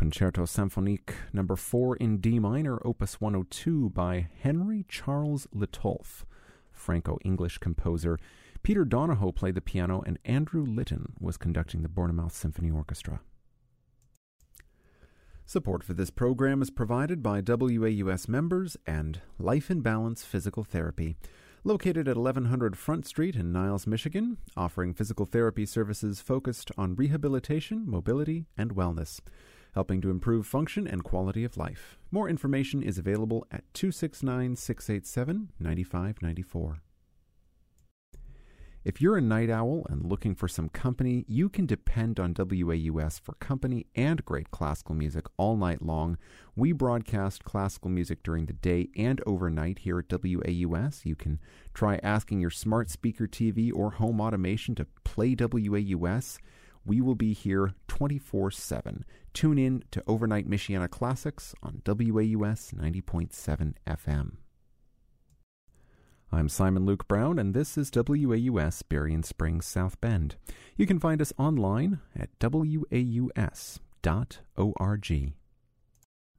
Concerto Symphonique No. 4 in D minor, Opus 102 by Henry Charles Litolff, Franco-English composer. Peter Donahoe played the piano, and Andrew Litton was conducting the Bournemouth Symphony Orchestra. Support for this program is provided by WAUS members and Life in Balance Physical Therapy, located at 1100 Front Street in Niles, Michigan, offering physical therapy services focused on rehabilitation, mobility, and wellness, helping to improve function and quality of life. More information is available at 269-687-9594. If you're a night owl and looking for some company, you can depend on WAUS for company and great classical music all night long. We broadcast classical music during the day and overnight here at WAUS. You can try asking your smart speaker TV or home automation to play WAUS. We will be here 24/7. Tune in to Overnight Michiana Classics on WAUS 90.7 FM. I'm Simon Luke Brown, and this is WAUS Berrien Springs, South Bend. You can find us online at waus.org.